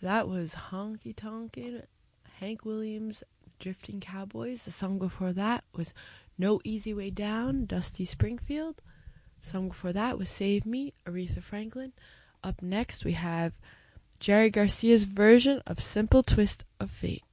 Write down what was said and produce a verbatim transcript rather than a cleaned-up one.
that was Honky Tonkin', Hank Williams, Drifting Cowboys. The song before that was No Easy Way Down, Dusty Springfield. The song before that was Save Me, Aretha Franklin. Up next we have Jerry Garcia's version of Simple Twist of Fate.